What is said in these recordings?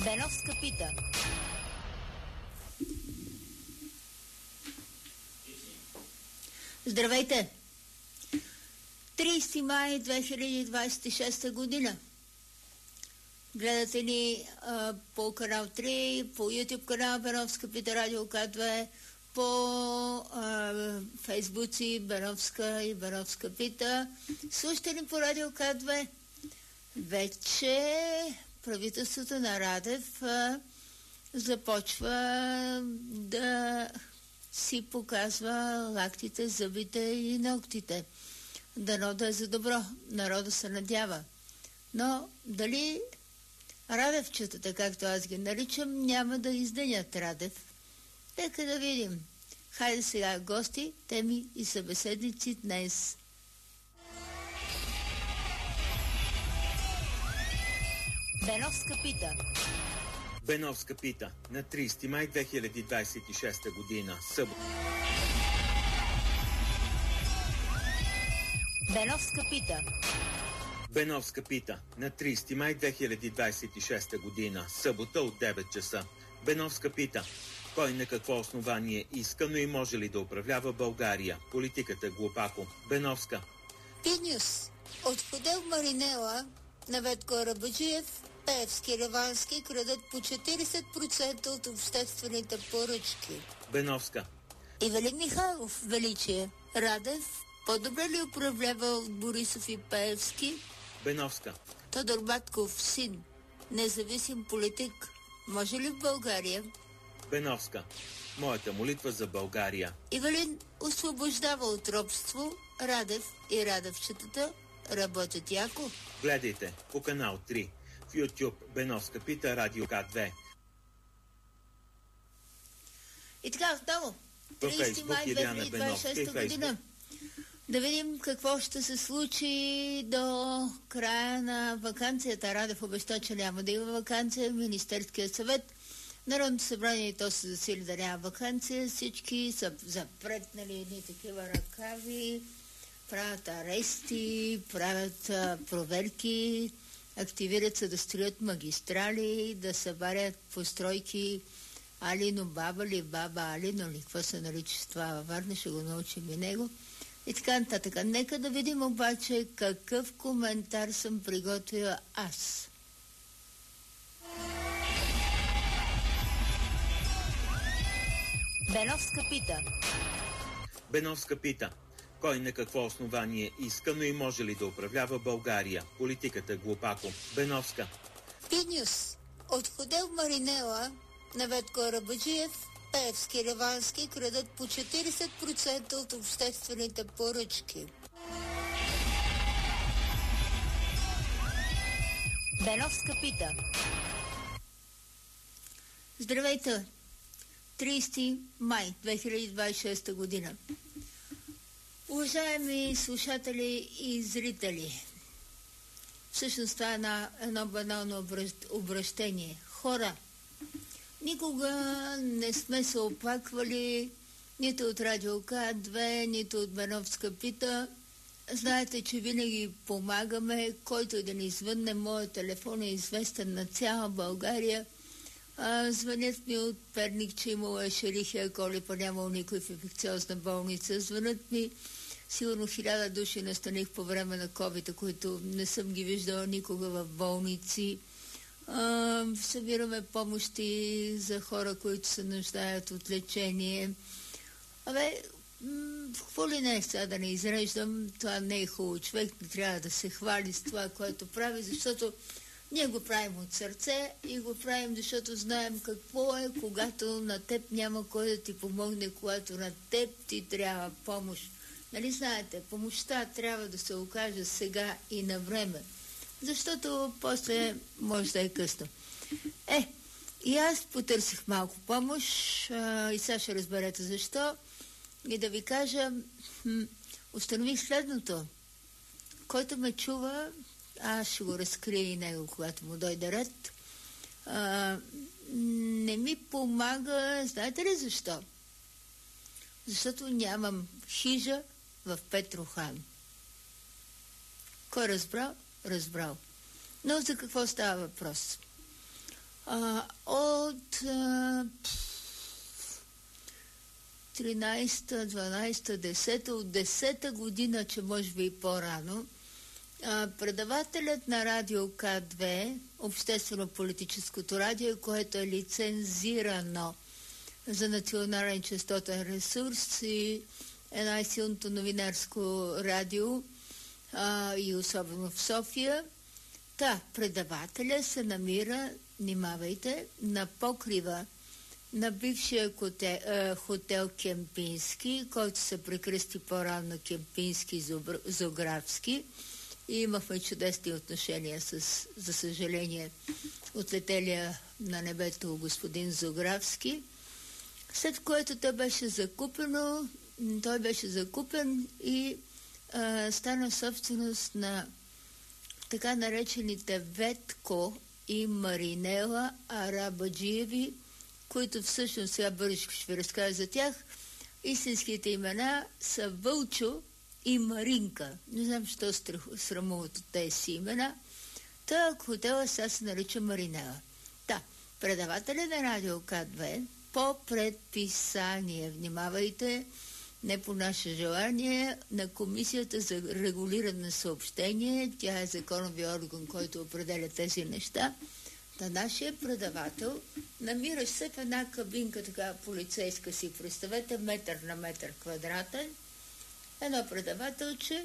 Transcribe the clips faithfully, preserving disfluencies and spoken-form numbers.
Беновска пита. Здравейте! тридесети май две хиляди двадесет и шеста година. Гледате ни а, по канал три, по YouTube канал Беновска пита, радио К две, по а, фейсбуци Беновска и Беновска пита. Слушате ни по радио К две. Вече правителството на Радев а, започва да си показва лактите, зъбите и ногтите. Дано да е за добро. Народа се надява. Но дали Радевчетата, както аз ги наричам, няма да издънят Радев? Нека да видим. Хайде сега гости, теми и събеседници днес. Беновска пита. Беновска пита на тридесети май две хиляди двадесет и шеста година. Събота. Беновска пита. Беновска пита на тридесети май две хиляди двадесет и шеста година. Събота от девет часа. Беновска пита: кой на какво основание иска, но и може ли да управлява България? Политиката глупако. Беновска. Пинюс. От хотел Маринела на Ветко Арабаджиев, Пеевски, Ревански крадат по четиридесет процента от обществените поръчки. Беновска. Ивелин Михайлов, величие. Радев по-добре ли управлява от Борисов и Пеевски? Беновска. Тодор Батков, син, независим политик, може ли в България? Беновска. Моята молитва за България. Ивелин освобождава от робство. Радев и Радевчетата работят яко. Гледайте по канал три в YouTube Беновска пита, радио К две. И така, отново. тридесети май две хиляди двадесет и шеста година. Да видим какво ще се случи до края на ваканцията. Радев обеща, че няма да има ваканция. Министерският съвет, Народното събрание и то се засили да няма ваканция. Всички са запретнали едни такива ръкави, правят арести, правят а, проверки, активират се да строят магистрали, да събарят постройки Алино баба ли, баба Алино ли, какво се нарича с това във Варна, ще го научим и него. И така нататък. Нека да видим обаче какъв коментар съм приготвила аз. Беновска пита. Беновска пита: кой на какво основание иска, но и може ли да управлява България? Политиката глупако. Беновска. Пинюс. От хотел Маринела на Ветко Арабаджиев, Пеевски, Ревански крадат по четиридесет процента от обществените поръчки. Беновска пита. Здравейте! тридесети май две хиляди двадесет и шеста година. Уважаеми слушатели и зрители, всъщност това е една, едно банално обращение. Хора, никога не сме се оплаквали нито от радио К две, нито от Беновска пита. Знаете, че винаги помагаме. Който и да ни звънне, моят телефон е известен на цяла България. А, звънят ми от Перник, че имало ешерихия коли, па нямало никой в инфекциозна болница. Звънят ми сигурно хиляда души настаних по време на ковида, които не съм ги виждала никога в болници. А, събираме помощи за хора, които се нуждаят от лечение. Абе, м- какво ли не е сега да не изреждам, това не е хубаво. Човек не трябва да се хвали с това, което прави, защото ние го правим от сърце и го правим, защото знаем какво е, когато на теб няма кой да ти помогне, когато на теб ти трябва помощ. Нали знаете, помощта трябва да се окаже сега и на време, защото после може да е късно. Е, и аз потърсих малко помощ а, и сега ще разберете защо. И да ви кажа, м- установих следното. Който ме чува, аз ще го разкрия и него, когато му дойде ред. А, не ми помага, знаете ли защо? Защото нямам хижа в Петрохан. Кой разбрал? Разбрал. Но за какво става въпрос? А, от а, тринайсета, дванайсета, десета, от десета година, че може би и по-рано, а, предавателят на радио К две, обществено-политическото радио, което е лицензирано за национален частотен ресурс и е най-силното новинарско радио, а, и особено в София. Та, предавателя се намира, внимавайте, на покрива на бившия хотел, е, хотел Кемпински, който се прекръсти по-рано Кемпински Зографски, и имахме чудесни отношения с, за съжаление, отлетелия на небето господин Зографски, след което той беше закупено, той беше закупен и а, стана собственост на така наречените Ветко и Маринела Арабаджиеви, които всъщност, сега бързичко ще ви разкажа за тях, истинските имена са Вълчо и Маринка. Не знам, що срамуват от тези си имена. Та хотела сега се нарича Маринела. Та, предавателя на радио К две по предписание, внимавайте, не по наше желание, на Комисията за регулиране на съобщение, тя е законови орган, който определя тези неща, на нашия предавател намираш се в една кабинка, така полицейска си, представете, метър на метър квадратен, едно предавателче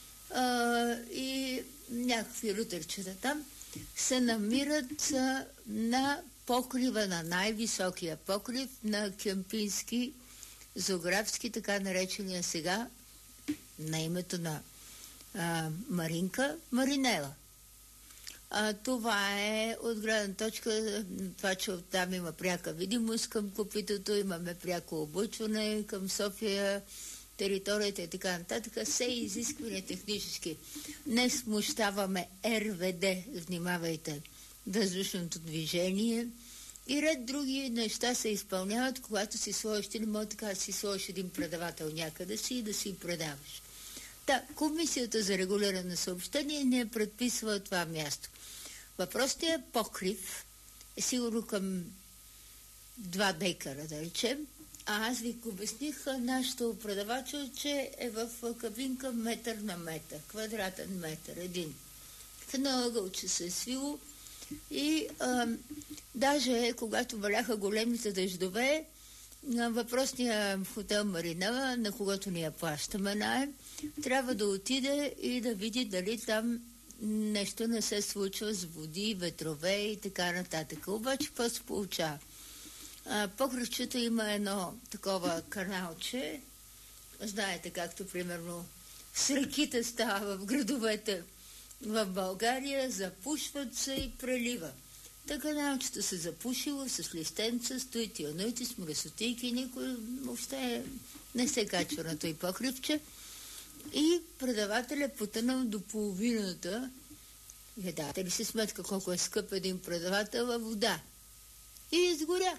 а, и някакви рутърчета там се намират а, на покрива, на най-високия покрив на Кемпински Зографски, така наречения сега на името на а, Маринка, Маринела. А, това е от гледна точка, това, че там има пряка видимост към копитото, имаме пряко облъчване към София, територията и така нататък, все изисквания технически. Не смущаваме Р В Д, внимавайте, въздушното движение и ред други неща се изпълняват, когато си сложиш, ти не може така да си сложиш един предавател някъде си и да си предаваш. Да, Комисията за регулиране на съобщение не предписва това място. Въпросният покрив е сигурно към два декара, да речем, а аз ви обясних нашето предавачо, че е в кабинка метър на метър, квадратен метър, един. В едно ъгълче се е свило и а, даже когато валяха големите дъждове, на въпросния хотел Маринела, на когото ние плащаме наем, трябва да отиде и да види дали там нещо не се случва с води, ветрове и така нататък. Обаче какво се получава? Покривчето има едно такова каналче. Знаете, както примерно с реките става в градовете в България, запушват се и прелива. Та каналчето се запушило с листенца, стои тионоити, с мръсотийки, никой въобще не се качва на той покривче. И предавателят е потънал до половината. Дадете ли си сметка колко е скъп един предавател във вода? И изгоря.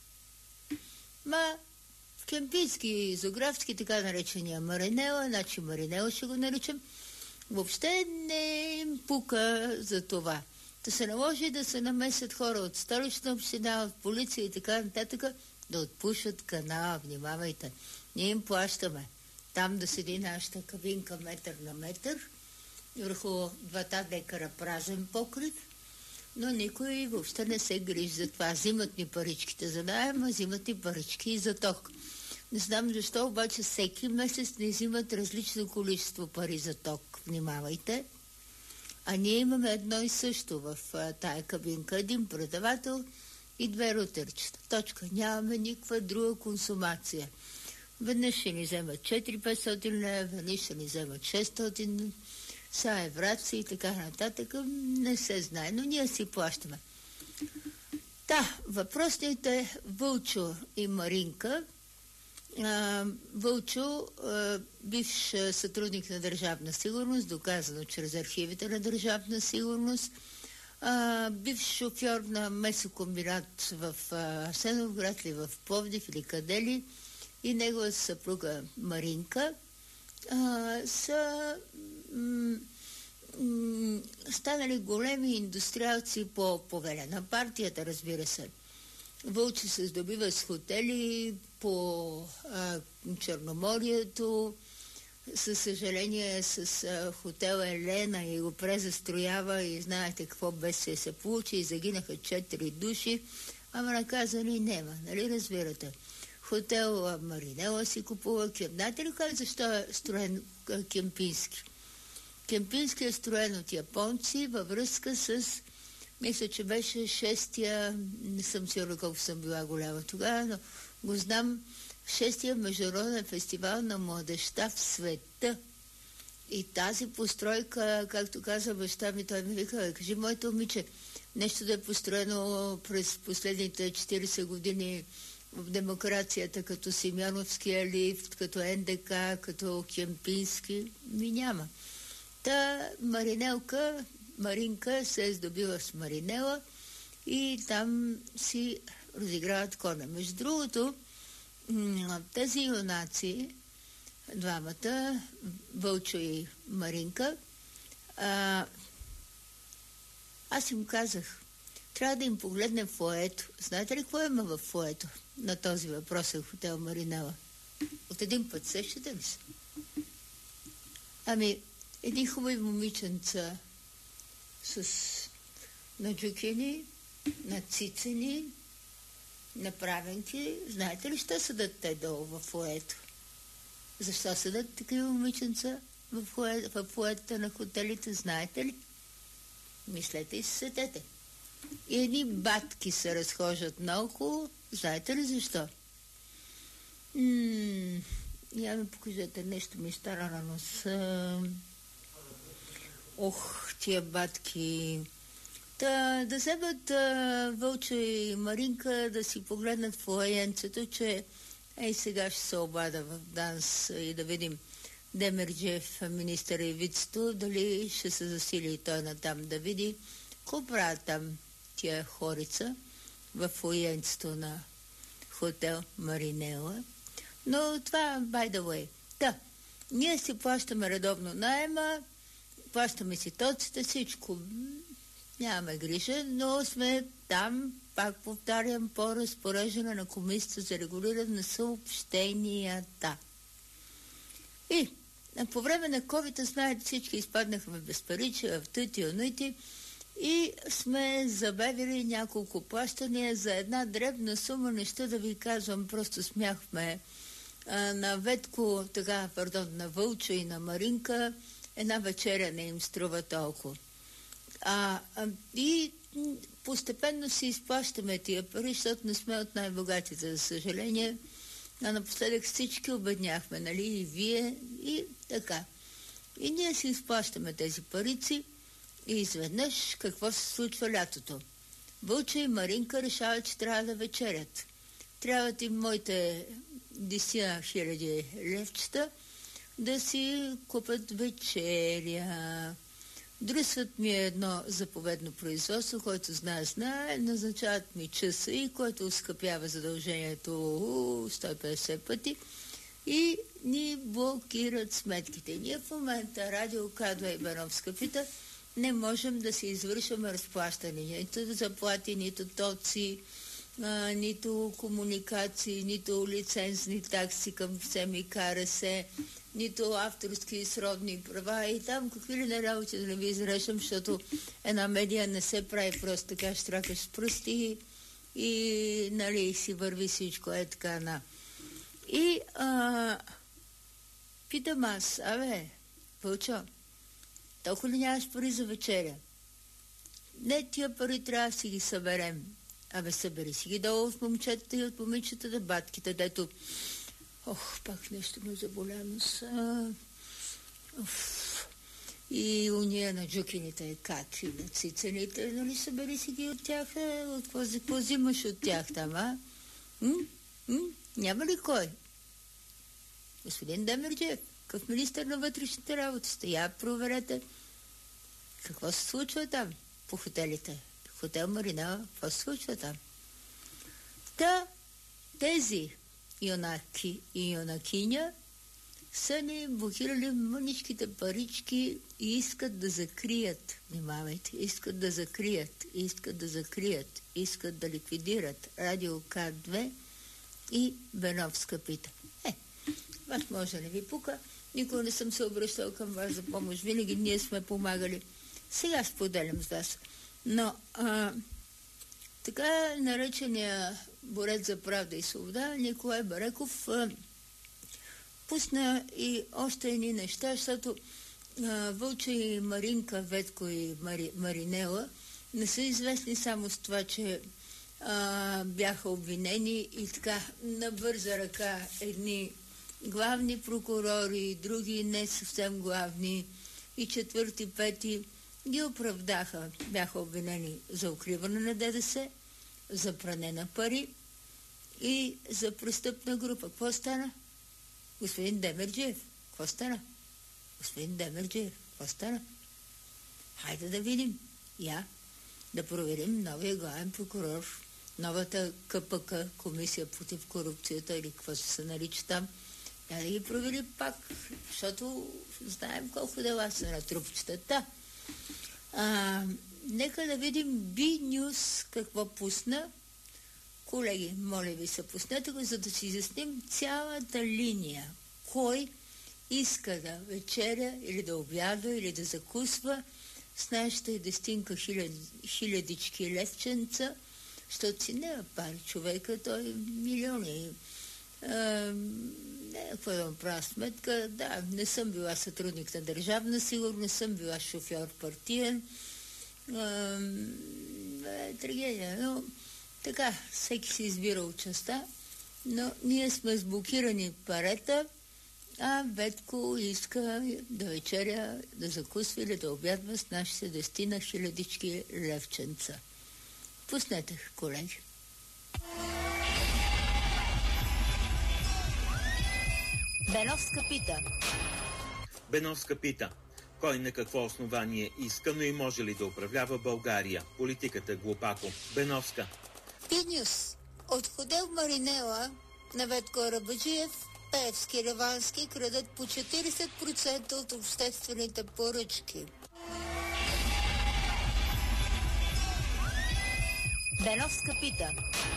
Ма в Кемпински Зографски, така наречения Маринела, значи Маринела ще го наричам, въобще не им пука за това. Да се наложи да се намесят хора от столична община, от полиция и така нататък, да отпушат канала, внимавайте. Ние им плащаме. Там да седи нашата кабинка метър на метър, върху двата декара празен покрив, но никой въобще не се грижи за това. Взимат ни паричките за наем, а взимат ни парички и за ток. Не знам защо, обаче всеки месец не взимат различно количество пари за ток. Внимавайте. А ние имаме едно и също в а, тая кабинка. Един предавател и две рутърчета. Точка. Нямаме никаква друга консумация. Веднъж ще ни вземат четири-петстотин лева, веднъж ще ни вземат шестстотин, са евраци и така нататък. Не се знае, но ние си плащаме. Да, въпросните Вълчо и Маринка. А, Вълчо, а, бивш сътрудник на Държавна сигурност, доказано чрез архивите на Държавна сигурност, а, бивш шофьор на месокомбинат в а, Асеновград или в Пловдив или къде ли, и негова съпруга Маринка а, са м- м- станали големи индустриалци по повеля на партията, разбира се. Вълчи се здобива с хотели по а, Черноморието, със съжаление с а, хотел Елена и го презастроява и знаете какво бедствие се получи и загинаха четири души, ама наказани нема, нали разбирате? Хотел а, Маринела си купува. Знаете ли как защо е строен а, Кемпински? Кемпински е строен от японци във връзка с, мисля, че беше шестия, не съм сигурна колко съм била голяма тогава, но го знам, шестия международен фестивал на младежта в света. И тази постройка, както каза баща ми, той ми вика, кажи, моето момиче, нещо да е построено през последните четирийсет години в демокрацията, като Симеоновския лифт, като Ен Де Ка, като Кемпински, ми няма. Та Маринелка, Маринка се е здобила с Маринела и там си разиграват коня. Между другото, тези юнаци, двамата, Вълчо и Маринка, а, аз им казах, трябва да им погледнем фоето. Знаете ли какво има в фоето? На този въпрос е хотел Маринела. От един път сещате ли се? Ами, едни хубави момиченца с наджукени, нацицени, направенки. Знаете ли, що седат те долу в фоето? Защо седат такива момиченца в фоето, в фоето на хотелите? Знаете ли? Мислете и се сетете. И едни батки се разхождат наоколо. Знаете ли защо? М- я ми покажете, нещо ми стара на носа. Ох, тия батки. Та, да вземат Вълчо и Маринка да си погледнат в лаенцето, че ей сега ще се обада в ДАНС и да видим Демерджиев, министър и вицето, дали ще се засили и той натам да види какво правят там тия хорица в лаенцето на хотел Маринела. Но това, by the way. Да, ние си плащаме редовно наема, плащаме си тоците, всичко. Нямаме грижа, но сме там, пак повтарям, по разпореждане на Комисията за регулиране на съобщенията. И по време на ковид, знаете, всички изпаднахме без парича, в тъти, онити, и сме забавили няколко плащания за една дребна сума, неща да ви казвам, просто смяхме. А, на Ветко, така, пардон, на Вълчо и на Маринка, една вечеря не им струва толкова. А, а, и постепенно си изплащаме тия пари, защото не сме от най-богатите, за съжаление. А напоследък всички обедняхме, нали, и вие, и така. И ние си изплащаме тези парици и изведнъж какво се случва лятото? Вълчо и Маринка решават, че трябва да вечерят. Трябват им моите десет хиляди левчета да си купят вечеря. Дръсват ми едно заповедно производство, който знае, знае, назначават ми часа и който ускъпява задължението сто и петдесет пъти и ни блокират сметките. Ние в момента, Радио Кадва и Беновска пита, не можем да се извършваме разплащане. Нито заплати, нито тоци, а, нито комуникации, нито лицензни такси към СЕМИ, КРС, нито авторски и сродни права и там какви ли не работи да не ви изреждам, защото една медия не се прави просто така, штракаш с пръсти и, и нали, си върви всичко, е така, на. И а, питам аз, абе, Вълчо, толкова ли нямаш пари за вечеря? Не, тия пари трябва да си ги съберем. Абе, събери си ги долу от момчетата и от момичета да батките, дето... Ох, пак нещо ме заболя носа. И уния на джукините каки, на цицените, нали, събери си ги от тях, какво взимаш от тях там, а? М? М? Няма ли кой? Господин Демерджиев, какъв министър на вътрешните работи сте? Я проверете. Какво се случва там по хотелите? Хотел Маринела, какво се случва там? Та, тези юнаки и юнакиня са ни блокирали мъничките парички и искат да закрият, внимавайте, искат да закрият, искат да закрият, искат да ликвидират Радио К две и Беновска пита. Е, вас може да не ви пука, никога не съм се обръщал към вас за помощ, винаги ние сме помагали. Сега споделям с вас. Но а, така наречения борец за правда и свобода Николай Бареков а, пусна и още едни неща, защото а, Вълче и Маринка, Ветко и Мари, Маринела не са известни само с това, че а, бяха обвинени и така на бърза ръка едни главни прокурори, други не съвсем главни и четвърти, пети ги оправдаха. Бяха обвинени за укриване на ДДС, за пране на пари и за престъпна група. Какво стана? Господин Демерджиев. Какво стана? Господин Демерджиев. Какво стана? Хайде да видим. Я да проверим новия главен прокурор, новата КПК, Комисия против корупцията или какво се нарича там. Я да ги провери пак, защото знаем колко дела са на трупчетата. А, нека да видим Би Нюз какво пусна. Колеги, моля ви се, пуснете го, за да си изясним цялата линия. Кой иска да вечеря или да обяда или да закусва с нашата десетинка хиляд, хилядички левченца, защото си не е пари човека, той милиони. А, не, какво да правя сметка, да, не съм била сътрудник на държавна сигурност, не съм била шофьор партиен. А, е трагедия, но така, всеки си избира участта, но ние сме с блокирани парета, а Ветко иска да вечеря, да закусва или да обядва с нашите десетина хилядички левченца. Пуснете, колеги. Беновска пита. Беновска пита. Кой на какво основание иска, но и може ли да управлява България? Политиката глупако. Беновска. Пинюс. От хотел Маринела на Ветко Арабаджиев, Пеевски, Ревански крадат по четиридесет процента от обществените поръчки. Беновска пита.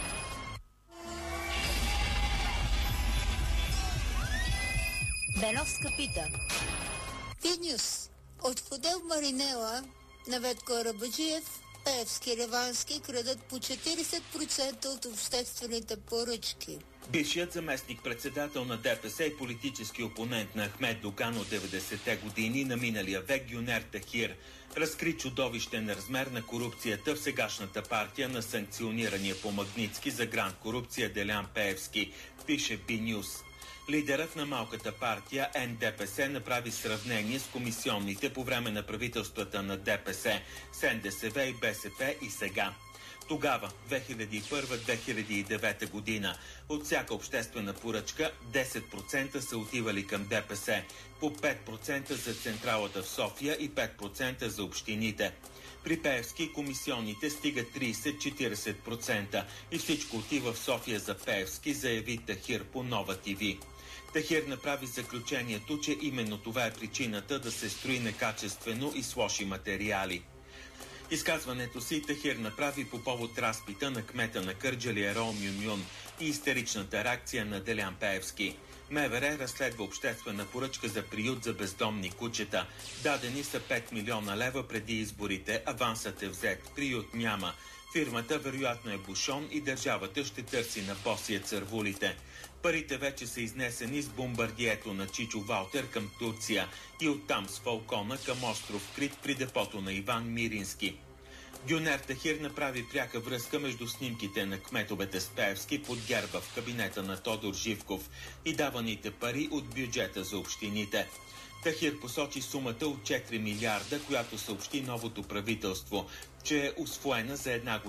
Беновска пита. Пинюс. От хотел Маринела на Ветко Арабаджиев, Пеевски, Ревански крадат по четиридесет процента от обществените поръчки. Бившият заместник-председател на ДПС и политически опонент на Ахмед Доган от деветдесетте години на миналия век Гюнер Тахир разкри чудовищен размер на корупцията в сегашната партия на санкционирания по Магнитски за гранд корупция Делян Пеевски, пише Би Нюз. Лидерът на малката партия Ен Де Пе Се направи сравнение с комисионните по време на правителствата на ДПС, С Ен Де Се Ве и Бе Се Пе и сега. Тогава, две хиляди и първа - две хиляди и девета година, от всяка обществена поръчка десет процента са отивали към Де Пе Се, по пет процента за централата в София и пет процента за общините. При Пеевски комисионните стигат тридесет до четиридесет процента и всичко отива в София за Пеевски, заяви Тахир по Нова ТВ. Тахир направи заключението, че именно това е причината да се строи некачествено и с лоши материали. Изказването си Тахир направи по повод разпита на кмета на Кърджали Ерол Мюн-Мюн и истеричната реакция на Делян Пеевски. Ме Ве Ре разследва обществена поръчка за приют за бездомни кучета. Дадени са пет милиона лева преди изборите, авансът е взет, приют няма. Фирмата вероятно е бушон и държавата ще търси на босия цървулите. Парите вече са изнесени с бомбардието на Чичо Валтер към Турция и оттам с Фалкона към остров Крит при депото на Иван Мирински. Гюнер Тахир направи пряка връзка между снимките на кметовете с Пеевски под герба в кабинета на Тодор Живков и даваните пари от бюджета за общините. Тахир посочи сумата от четири милиарда, която съобщи новото правителство, че е усвоена за една година.